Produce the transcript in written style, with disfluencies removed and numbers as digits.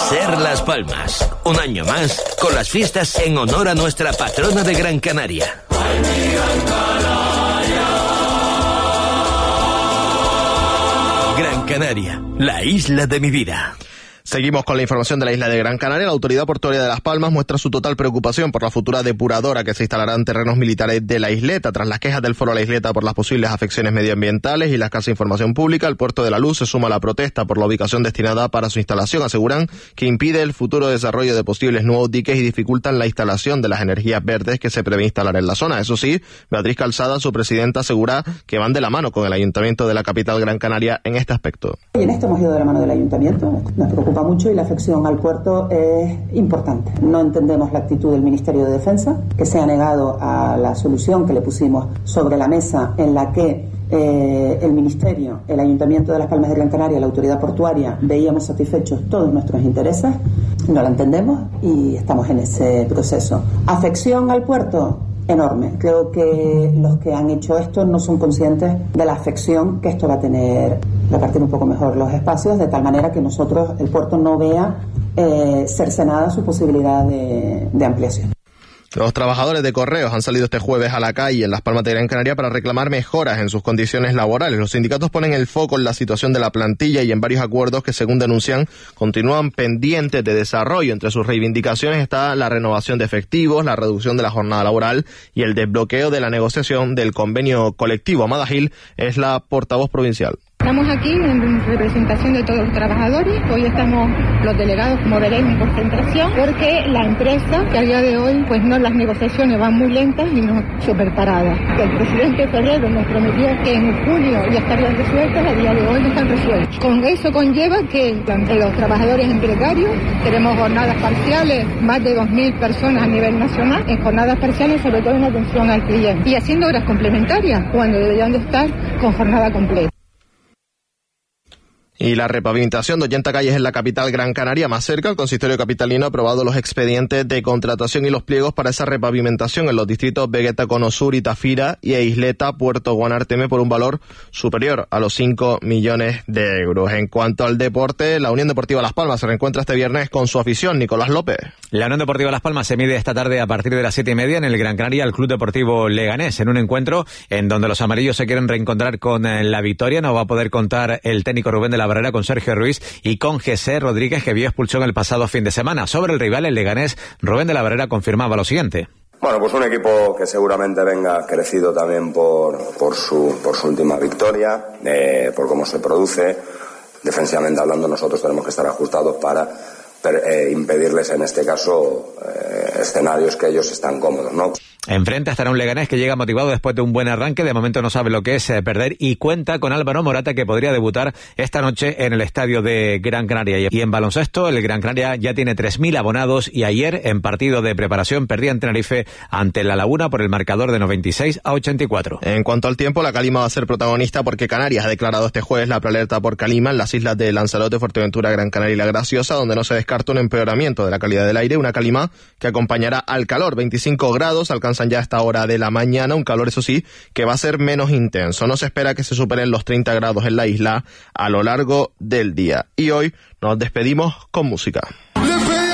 Ser Las Palmas, un año más, con las fiestas en honor a nuestra patrona de Gran Canaria. Gran Canaria, la isla de mi vida. Seguimos con la información de la isla de Gran Canaria. La Autoridad Portuaria de Las Palmas muestra su total preocupación por la futura depuradora que se instalará en terrenos militares de la isleta. Tras las quejas del Foro La Isleta por las posibles afecciones medioambientales y la escasa información pública, el Puerto de la Luz se suma a la protesta por la ubicación destinada para su instalación. Aseguran que impide el futuro desarrollo de posibles nuevos diques y dificultan la instalación de las energías verdes que se prevé instalar en la zona. Eso sí, Beatriz Calzada, su presidenta, asegura que van de la mano con el Ayuntamiento de la capital Gran Canaria en este aspecto. Y en esto hemos ido de la mano del Ayuntamiento. Nos preocupa mucho y la afección al puerto es importante. No entendemos la actitud del Ministerio de Defensa, que se ha negado a la solución que le pusimos sobre la mesa, en la que el Ministerio, el Ayuntamiento de Las Palmas de Gran Canaria, la Autoridad Portuaria, veíamos satisfechos todos nuestros intereses. No la entendemos y estamos en ese proceso. ¿Afección al puerto? Enorme. Creo que los que han hecho esto no son conscientes de la afección que esto va a tener. Repartir un poco mejor los espacios de tal manera que nosotros, el puerto, no vea cercenada su posibilidad de ampliación. Los trabajadores de Correos han salido este jueves a la calle en Las Palmas de Gran Canaria para reclamar mejoras en sus condiciones laborales. Los sindicatos ponen el foco en la situación de la plantilla y en varios acuerdos que, según denuncian, continúan pendientes de desarrollo. Entre sus reivindicaciones está la renovación de efectivos, la reducción de la jornada laboral y el desbloqueo de la negociación del convenio colectivo. Amada Gil es la portavoz provincial. Estamos aquí en representación de todos los trabajadores. Hoy estamos los delegados, como veréis, en concentración, porque la empresa, que a día de hoy, pues no, las negociaciones van muy lentas y no súper paradas. El presidente Ferrero nos prometió que en julio ya estarían resueltas, a día de hoy no están resueltas. Con eso conlleva que entre los trabajadores en precario tenemos jornadas parciales, más de 2.000 personas a nivel nacional, en jornadas parciales, sobre todo en atención al cliente, y haciendo horas complementarias, cuando deberían de estar con jornada completa. Y la repavimentación de 80 calles en la capital Gran Canaria. Más cerca, el consistorio capitalino ha aprobado los expedientes de contratación y los pliegos para esa repavimentación en los distritos Vegueta, Cono Sur y Tafira y Isleta, Puerto Guanarteme, por un valor superior a los 5 millones de euros. En cuanto al deporte, la Unión Deportiva Las Palmas se reencuentra este viernes con su afición. Nicolás López. La Unión Deportiva Las Palmas se mide esta tarde a partir de las 7:30 en el Gran Canaria al Club Deportivo Leganés, en un encuentro en donde los amarillos se quieren reencontrar con la victoria. No va a poder contar el técnico Rubén de la Barrera con Sergio Ruiz y con José Rodríguez, que vio expulsión el pasado fin de semana. Sobre el rival, el Leganés, Rubén de la Barrera confirmaba lo siguiente. Bueno, pues un equipo que seguramente venga crecido también por su última victoria, por cómo se produce. Defensivamente hablando, nosotros tenemos que estar ajustados para impedirles, en este caso, escenarios que ellos están cómodos, ¿no? Enfrente estará un Leganés que llega motivado después de un buen arranque. De momento no sabe lo que es perder y cuenta con Álvaro Morata, que podría debutar esta noche en el estadio de Gran Canaria. Y en baloncesto, el Gran Canaria ya tiene 3.000 abonados y ayer, en partido de preparación, perdía en Tenerife ante La Laguna por el marcador de 96-84. En cuanto al tiempo, la calima va a ser protagonista porque Canarias ha declarado este jueves la prealerta por calima en las islas de Lanzarote, Fuerteventura, Gran Canaria y La Graciosa, donde no se descarta un empeoramiento de la calidad del aire. Una calima que acompañará al calor. 25 grados alcanzan ya a esta hora de la mañana, un calor, eso sí, que va a ser menos intenso. No se espera que se superen los 30 grados en la isla a lo largo del día. Y hoy nos despedimos con música.